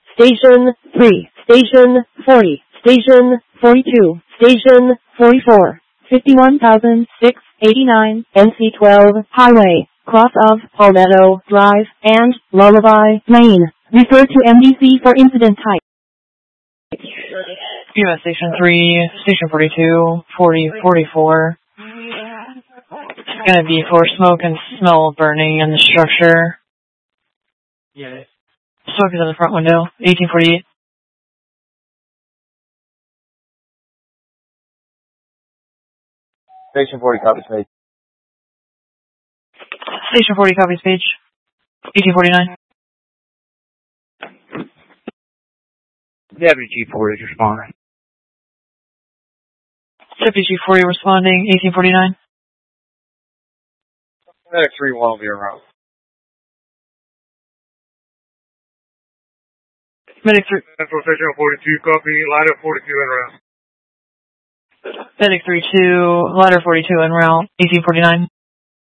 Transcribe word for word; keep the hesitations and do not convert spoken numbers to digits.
Station three, Station forty, Station forty-two, Station forty-four, fifty-one thousand six hundred eighty-nine, N C twelve, Highway, cross of Palmetto Drive, and Lullaby Lane. Refer to M D C for incident type. U S Station three, Station forty-two, forty, forty-four. It's going to be for smoke and smell burning in the structure. Yeah. Smoke is in the front window, eighteen forty-eight. Station forty, copies page. Station forty, copies page. eighteen forty-nine. Deputy G forty is responding. Deputy G forty responding, eighteen forty-nine. Medic three one will be around. Medic three. Central Station forty-two, copy. Ladder forty-two en route. Medic three two, ladder forty-two en route, eighteen forty-nine.